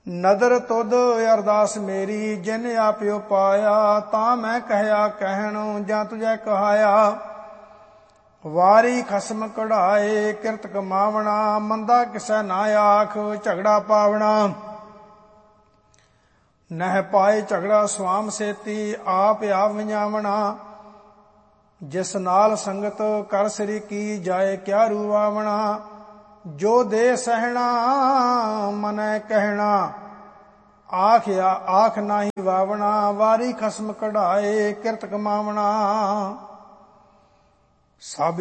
ਨਦਰ ਤੁਧ ਅਰਦਾਸ ਮੇਰੀ ਜਿਨ ਆਪਿਓ ਪਾਇਆ। ਤਾਂ ਮੈਂ ਕਹਿਆ ਕਹਿਣ ਜਾਂ ਤੁਝੈ ਕਹਾਇਆ। ਵਾਰੀ ਖਸਮ ਕਢਾਏ ਕਿਰਤ ਕਮਾਵਣਾ। ਮੰਦਾ ਕਿਸੈ ਨਾ ਆਖ ਝਗੜਾ ਪਾਵਣਾ। ਨਹਿ ਪਾਏ ਝਗੜਾ ਸੁਆਮ ਸੇਤੀ ਆਪ ਵਜਾਵਣਾ। ਜਿਸ ਨਾਲ ਸੰਗਤ ਕਰ ਸ੍ਰੀ ਕੀ ਜਾਏ ਕਿਆ ਰੂਵਾਵਣਾ। ਜੋ ਦੇ ਸਹਿਣਾ ਮਨੈ ਕਹਿਣਾ ਆਖ ਨਾਹੀ ਵਾਵਣਾ। ਵਾਰੀ ਖਸਮ ਕਢਾਏ ਕਿਰਤ ਕਮਾਵਣਾ। ਸਭ